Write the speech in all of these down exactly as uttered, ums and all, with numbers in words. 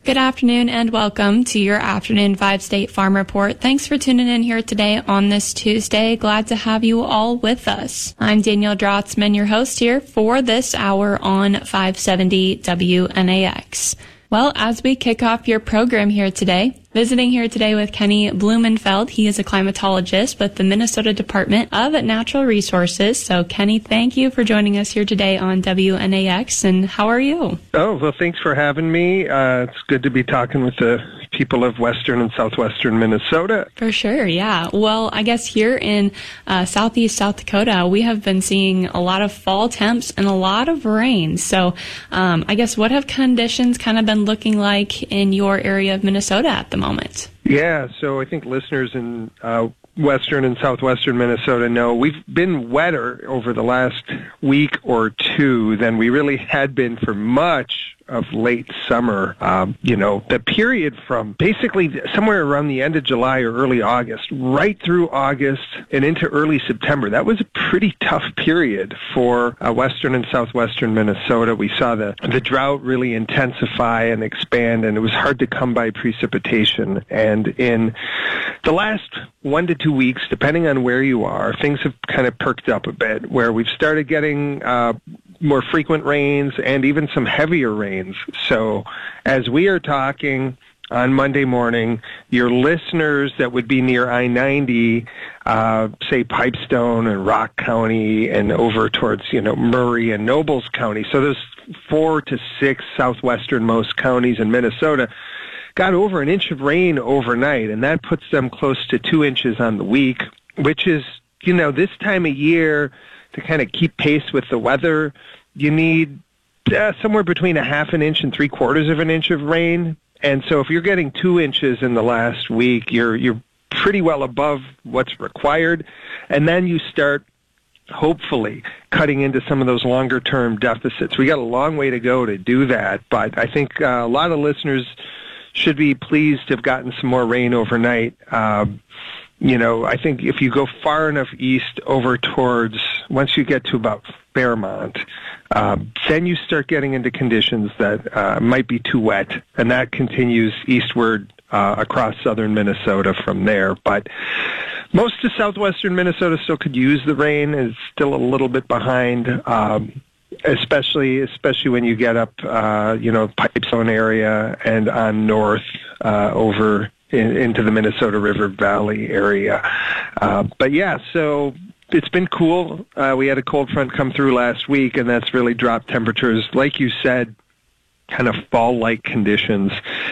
Good afternoon and welcome to your Afternoon five State Farm Report. Thanks for tuning in here today on this Tuesday. Glad to have you all with us. I'm Danielle Drotzman, your host here for this hour on five seventy W N A X. Well, as we kick off your program here today, visiting here today with Kenny Blumenfeld. He is a climatologist with the Minnesota Department of Natural Resources. So, Kenny, thank you for joining us here today on W N A X. And how are you? Oh, well, thanks for having me. Uh, it's good to be talking with the people of western and southwestern Minnesota. For sure, yeah. Well, I guess here in uh, southeast South Dakota, we have been seeing a lot of fall temps and a lot of rain. So, um, I guess what have conditions kind of been looking like in your area of Minnesota at the moment? moment. Yeah, so I think listeners in uh, western and southwestern Minnesota know we've been wetter over the last week or two than we really had been for much of late summer. Um, you know, the period from basically somewhere around the end of July or early August, right through August and into early September, that was a pretty tough period for uh, western and southwestern Minnesota. We saw the, the drought really intensify and expand, and it was hard to come by precipitation. And in the last one to two weeks, depending on where you are, things have kind of perked up a bit, where we've started getting uh, more frequent rains and even some heavier rains. So as we are talking on Monday morning, your listeners that would be near I ninety, uh, say Pipestone and Rock County and over towards, you know, Murray and Nobles County. So those four to six southwesternmost counties in Minnesota got over an inch of rain overnight, and that puts them close to two inches on the week, which is, you know, this time of year to kind of keep pace with the weather, you need uh, somewhere between a half an inch and three quarters of an inch of rain. And so if you're getting two inches in the last week, you're you're pretty well above what's required. And then you start hopefully cutting into some of those longer-term deficits. We got a long way to go to do that, but I think uh, a lot of listeners should be pleased to have gotten some more rain overnight. Um, you know, I think if you go far enough east over towards, once you get to about Fairmont, uh, then you start getting into conditions that uh, might be too wet, and that continues eastward uh, across southern Minnesota from there. But most of southwestern Minnesota still could use the rain. It's still a little bit behind. Um, Especially, especially when you get up, uh, you know, Pipestone area and on north uh, over in, into the Minnesota River Valley area. Uh, but yeah, so it's been cool. Uh, we had a cold front come through last week, and that's really dropped temperatures, like you said, kind of fall-like conditions.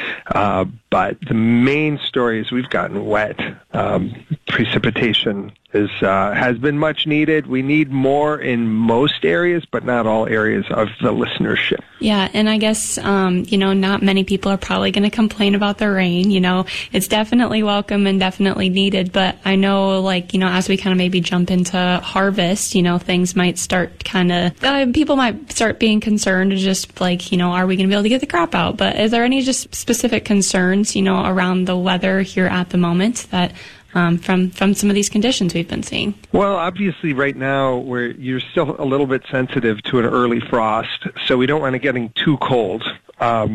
Uh, but the main story is we've gotten wet. Um, precipitation is uh, has been much needed. We need more in most areas, but not all areas of the listenership. Yeah, and I guess, um, you know, not many people are probably going to complain about the rain. You know, it's definitely welcome and definitely needed, but I know, like, you know, as we kind of maybe jump into harvest, you know, things might start kind of, uh, people might start being concerned, just like, you know, are we going to be able to get the crop out? But is there any just specific concerns, you know, around the weather here at the moment that Um, from from some of these conditions we've been seeing? Well, obviously right now where you're still a little bit sensitive to an early frost, so we don't want it getting too cold. Um,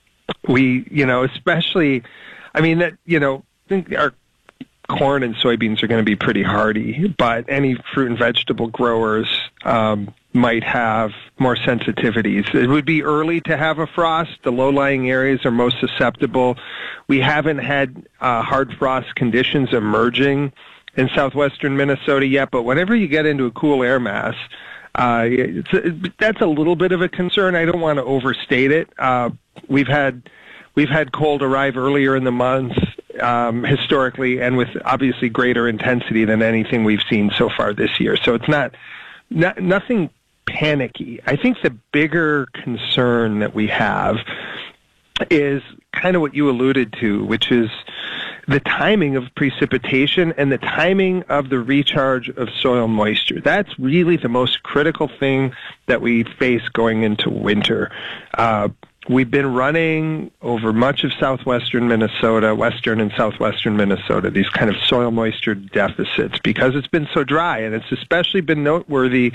we, you know, especially, I mean, that, you know, I think our corn and soybeans are going to be pretty hardy, but any fruit and vegetable growers um, might have more sensitivities. It would be early to have a frost. The low-lying areas are most susceptible. We haven't had uh, hard frost conditions emerging in southwestern Minnesota yet, but whenever you get into a cool air mass, uh, it's a, that's a little bit of a concern. I don't want to overstate it. Uh, we've had we've had cold arrive earlier in the month, um, historically, and with obviously greater intensity than anything we've seen so far this year. So it's not, not nothing panicky. I think the bigger concern that we have is kind of what you alluded to, which is the timing of precipitation and the timing of the recharge of soil moisture. That's really the most critical thing that we face going into winter. Uh, We've been running over much of southwestern Minnesota, western and southwestern Minnesota, these kind of soil moisture deficits because it's been so dry, and it's especially been noteworthy